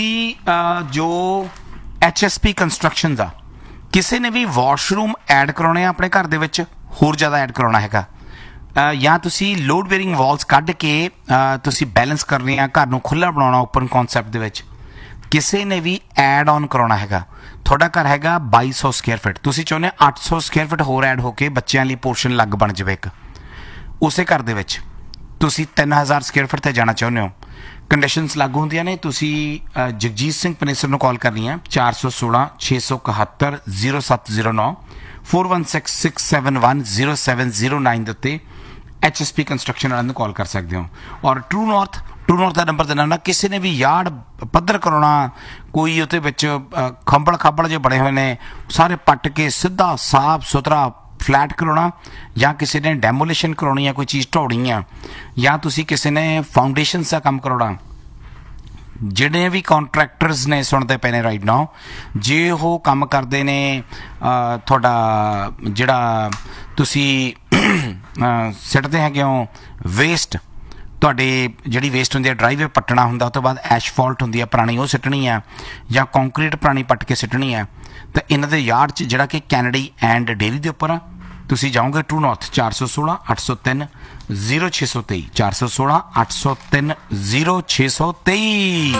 जो HSP constructions ਆ ਕਿਸੇ ਨੇ ਵੀ ਵਾਸ਼ਰੂਮ ਐਡ ਕਰਾਉਣੇ ਆ ਆਪਣੇ ਘਰ ਦੇ ਵਿੱਚ ਹੋਰ ਜ਼ਿਆਦਾ ਐਡ ਕਰਾਉਣਾ ਹੈਗਾ ਜਾਂ ਤੁਸੀਂ ਲੋਡ ਬੇਅਰਿੰਗ ਵਾਲਸ ਕੱਢ ਕੇ ਤੁਸੀਂ ਬੈਲੈਂਸ ਕਰਨੀ ਆ ਘਰ ਨੂੰ ਖੁੱਲ੍ਹਾ ਬਣਾਉਣਾ ਓਪਨ ਕਨਸੈਪਟ ਦੇ ਵਿੱਚ ਕਿਸੇ ਨੇ ਵੀ ਐਡ ਔਨ ਕਰਾਉਣਾ ਹੈਗਾ ਤੁਹਾਡਾ ਘਰ ਹੈਗਾ 2200 ਸਕੁਅਰ ਫਿਟ ਤੁਸੀਂ ਚਾਹੁੰਦੇ 800 ਸਕੁਅਰ ਫਿਟ ਹੋਰ ਐਡ ਹੋ ਕੇ ਬੱਚਿਆਂ ਲਈ ਪੋਰਸ਼ਨ ਲੱਗ ਬਣ ਜਾਵੇ ਇੱਕ ਉਸੇ ਘਰ ਦੇ ਵਿੱਚ ਤੁਸੀਂ 3000 ਸਕੁਅਰ ਫਿਟ ਤੇ ਜਾਣਾ ਚਾਹੁੰਦੇ ਹੋ ਕੰਡੀਸ਼ਨਸ ਲਾਗੂ ਹੁੰਦੀਆਂ ਨੇ ਤੁਸੀਂ ਜਗਜੀਤ ਸਿੰਘ ਪਨੇਸਰ ਨੂੰ ਕਾਲ ਕਰਨੀ ਹੈ 416 671 0709 4166710709 ਦੇ ਉੱਤੇ HSP ਕੰਸਟਰਕਸ਼ਨ ਵਾਲਿਆਂ ਨੂੰ ਕਾਲ ਕਰ ਸਕਦੇ ਹੋ ਔਰ ਟਰੂ ਨਾਰਥ ਦਾ ਨੰਬਰ ਦੇਣਾ ਨਾ ਕਿਸੇ ਨੇ ਵੀ ਯਾਰਡ ਪੱਧਰ ਕਰਾਉਣਾ ਕੋਈ ਉਹਦੇ ਵਿੱਚ ਖੰਭਲ ਖਾਬਲ ਜੇ ਬਣੇ ਹੋਏ ਨੇ ਸਾਰੇ ਪੱਟ ਕੇ ਸਿੱਧਾ ਸਾਫ ਸੁਥਰਾ ਫਲੈਟ ਕਰਾਉਣਾ ਜਾਂ ਕਿਸੇ ਨੇ ਡੈਮੋਲੀਸ਼ਨ ਕਰਾਉਣੀ ਆ ਕੋਈ ਚੀਜ਼ ਢਾਉਣੀ ਆ ਜਾਂ ਤੁਸੀਂ ਕਿਸੇ ਨੇ ਫਾਊਂਡੇਸ਼ਨ ਦਾ ਕੰਮ ਕਰਾਉਣਾ ਜਿਹੜੇ ਵੀ ਕੰਟਰੈਕਟਰਸ ਨੇ ਸੁਣਦੇ ਪਏ ਨੇ ਰਾਈਟ ਨਾਓ ਜੇ ਉਹ ਕੰਮ ਕਰਦੇ ਨੇ ਤੁਹਾਡਾ ਜਿਹੜਾ ਤੁਸੀਂ ਸਿੱਟਦੇ ਹੈਗੇ ਹੋ ਵੇਸਟ ਤੁਹਾਡੇ ਜਿਹੜੀ ਵੇਸਟ ਹੁੰਦੀ ਹੈ ਡਰਾਈਵੇ ਪੱਟਣਾ ਹੁੰਦਾ ਉਹ ਤੋਂ ਬਾਅਦ ਐਸ਼ਫਾਲਟ ਹੁੰਦੀ ਹੈ ਪੁਰਾਣੀ ਉਹ ਸਿੱਟਣੀ ਆ ਜਾਂ ਕੰਕਰੀਟ ਪੁਰਾਣੀ ਪੱਟ ਕੇ ਸਿੱਟਣੀ ਆ ਤਾਂ ਇਹਨਾਂ ਦੇ ਯਾਰਡ 'ਚ ਜਿਹੜਾ ਕਿ ਕੈਨੇਡੀ ਐਂਡ ਡੇਅਰੀ ਦੇ ਉੱਪਰ ਆ ਤੁਸੀਂ ਜਾਓਗੇ ਟਰੂ ਨਾਰਥ 416 803 0623 416 803 0623